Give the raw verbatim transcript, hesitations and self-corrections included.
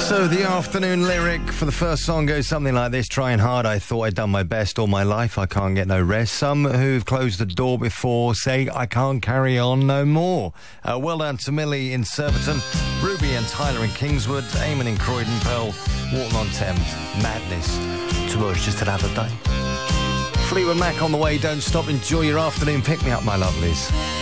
So the afternoon lyric for the first song goes something like this: trying hard, I thought I'd done my best all my life, I can't get no rest. Some who've closed the door before say I can't carry on no more. Uh, well done to Millie in Surbiton, Ruby and Tyler in Kingswood, Eamon in Croydon, Pearl, Walton on Thames, Madness to us just another day. Fleetwood Mac on the way, don't stop, enjoy your afternoon, pick me up my lovelies.